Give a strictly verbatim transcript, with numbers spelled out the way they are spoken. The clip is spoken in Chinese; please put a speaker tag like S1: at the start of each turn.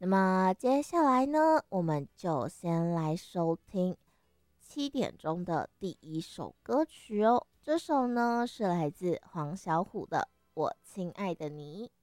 S1: 那么接下来呢，我们就先来收听七点钟的第一首歌曲哦。这首呢是来自黄小琥的《我亲爱的你》。